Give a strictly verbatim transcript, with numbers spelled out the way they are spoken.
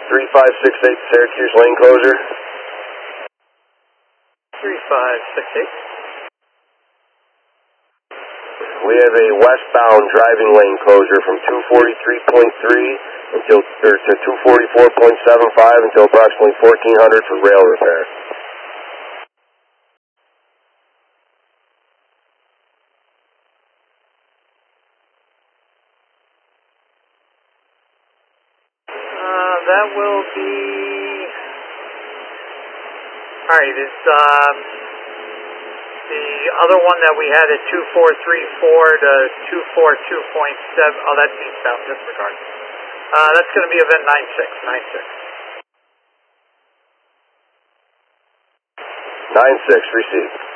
three five six eight Syracuse lane closure. three five six eight. We have a westbound driving lane closure from two forty-three point three until or to two forty-four point seven five until approximately fourteen hundred for rail repair. Uh, that will be. All right. Is um, the other one that we had at two four three four to two four two point seven? Oh, that's eastbound. Disregard. Uh, that's going to be event nine six nine six. nine six, received.